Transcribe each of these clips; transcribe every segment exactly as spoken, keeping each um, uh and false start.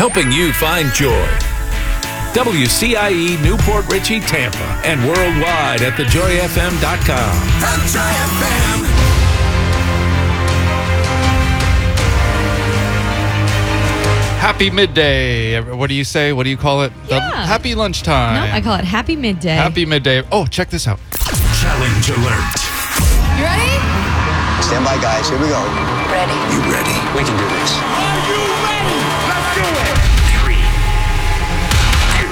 helping you find joy. W C I E Newport Richey, Tampa, and worldwide at the joy f m dot com. The Joy F M. Happy midday. What do you say? What do you call it? Yeah. The happy lunchtime. No, I call it happy midday. Happy midday. Oh, check this out. Challenge alert. You ready? Stand by, guys. Here we go. Ready. You ready? We can do this. Are you ready? Let's do it. Three, two,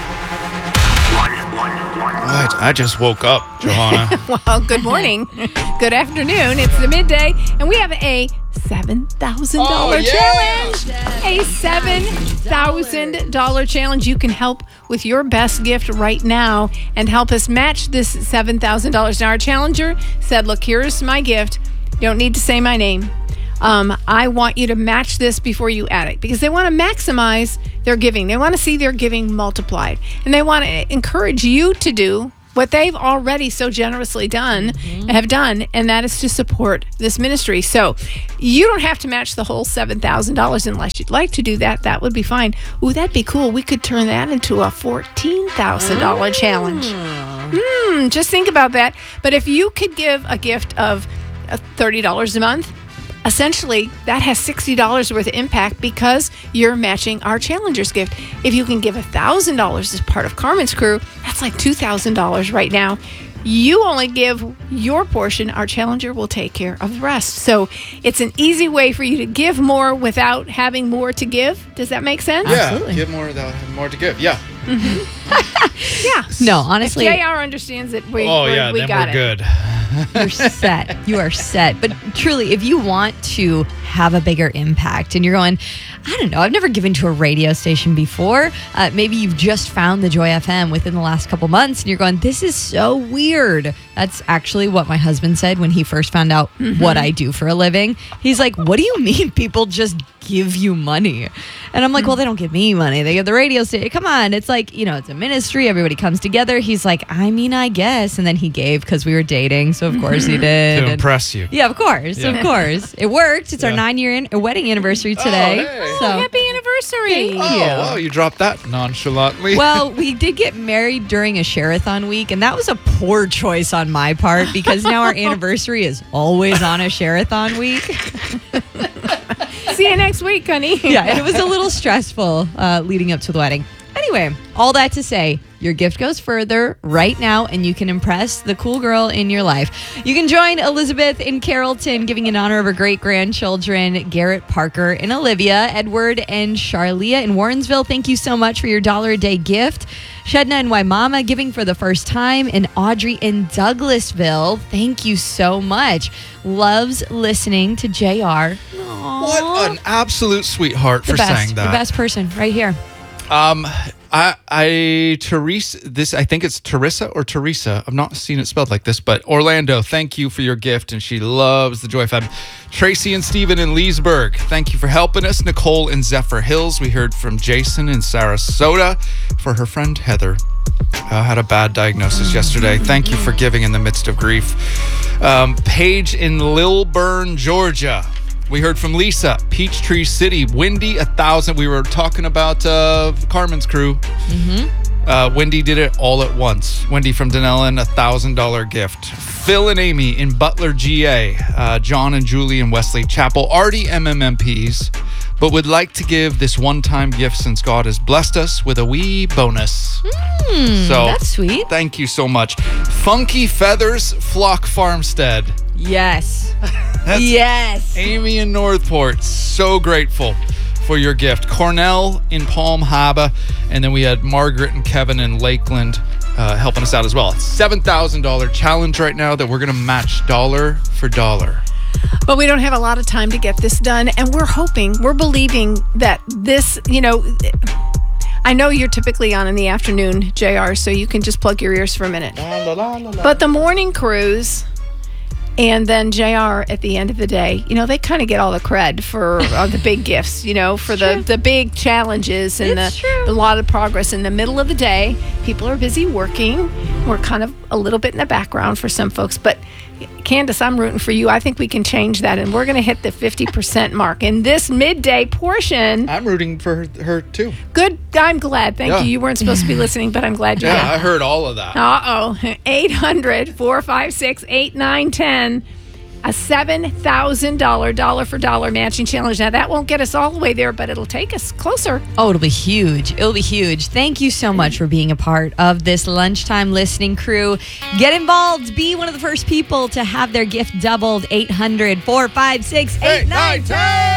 one, one, one. What? I just woke up, Johanna. Well, good morning. Good afternoon. It's the midday, and we have a seven thousand dollars Oh, yeah. challenge. A seven thousand dollars challenge. You can help with your best gift right now and help us match this seven thousand dollars. Now, our challenger said, look, here's my gift. You don't need to say my name. Um, I want you to match this before you add it because they want to maximize their giving. They want to see their giving multiplied. And they want to encourage you to do what they've already so generously done, mm-hmm. have done, and that is to support this ministry. So you don't have to match the whole seven thousand dollars unless you'd like to do that. That would be fine. Ooh, that'd be cool. We could turn that into a fourteen thousand dollars challenge. Hmm, just think about that. But if you could give a gift of thirty dollars a month, essentially, that has sixty dollars worth of impact because you're matching our challenger's gift. If you can give one thousand dollars as part of Carmen's crew, that's like two thousand dollars right now. You only give your portion. Our challenger will take care of the rest. So it's an easy way for you to give more without having more to give. Does that make sense? Yeah, Absolutely. give more without having more to give. Yeah. Yeah. No, honestly, If J R understands it, we, Oh, we, yeah, we then got we're it. good. you're set. You are set. But truly, if you want to have a bigger impact and you're going, I don't know, I've never given to a radio station before. Uh, maybe you've just found the Joy F M within the last couple months and you're going, this is so weird. That's actually what my husband said when he first found out mm-hmm. what I do for a living. He's like, what do you mean people just give you money? And I'm like, well, they don't give me money. They give the radio station. Come on. It's like, you know, it's a ministry. Everybody comes together. He's like, I mean, I guess. And then he gave because we were dating. So, of course, he did. To And- impress you. yeah, of course. Yeah. Of course. It worked. It's our Yeah. nine-year in- uh, wedding anniversary today. hey. So, Oh, happy anniversary. Thank Oh, you. wow, you dropped that nonchalantly. well, we did get married during a Share-a-thon week, and that was a poor choice on my part because now our anniversary is always on a Share-a-thon week. See you next week, honey. Yeah, and it was a little stressful uh, leading up to the wedding. Anyway, all that to say, your gift goes further right now, and you can impress the cool girl in your life. You can join Elizabeth in Carrollton, giving in honor of her great-grandchildren, Garrett, Parker, and Olivia, Edward, and Charlia in Warrensville. Thank you so much for your dollar-a-day gift. Shedna and Waimama giving for the first time, and Audrey in Douglasville. Thank you so much. Loves listening to J R. What an absolute sweetheart The for best, saying that. the best person right here. Um, I, I, Teresa, this, I think it's Teresa or Teresa. I've not seen it spelled like this, but Orlando, thank you for your gift. And she loves the Joy F M. Tracy and Steven in Leesburg, thank you for helping us. Nicole in Zephyr Hills. We heard from Jason in Sarasota for her friend Heather. Uh, had a bad diagnosis yesterday. Thank you for giving in the midst of grief. Um, Paige in Lilburn, Georgia. We heard from Lisa, Peachtree City, Wendy, a thousand. We were talking about uh, Carmen's crew. Mm-hmm. Uh, Wendy did it all at once. Wendy from Denellen, a thousand dollar gift. Phil and Amy in Butler, G A. Uh, John and Julie in Wesley Chapel, already M M M Ps, but would like to give this one-time gift since God has blessed us with a wee bonus. Mm, so that's sweet. Thank you so much. Funky Feathers Flock Farmstead. Yes. That's yes. Amy in Northport, so grateful for your gift. Cornell in Palm Harbor, and then we had Margaret and Kevin in Lakeland uh, helping us out as well. seven thousand dollars challenge right now that we're going to match dollar for dollar. But we don't have a lot of time to get this done, and we're hoping, we're believing that this, you know, I know you're typically on in the afternoon, J R, so you can just plug your ears for a minute. But the morning cruise and then J R at the end of the day, you know, they kind of get all the cred for uh, the big gifts, you know, for the, the big challenges and It's the, true. a lot of progress. In the middle of the day, people are busy working. We're kind of a little bit in the background for some folks, but Candace, I'm rooting for you. I think we can change that, and we're going to hit the fifty percent mark in this midday portion. I'm rooting for her, her too. Good. I'm glad. Thank Yeah. you. You weren't supposed to be listening, but I'm glad you Yeah, did. I heard all of that. Uh-oh. eight hundred, four five six, eight nine one zero. A seven thousand dollars dollar for dollar matching challenge. Now, that won't get us all the way there, but it'll take us closer. Oh, it'll be huge. It'll be huge. Thank you so much for being a part of this lunchtime listening crew. Get involved. Be one of the first people to have their gift doubled. eight hundred, four five six, eight nine one zero.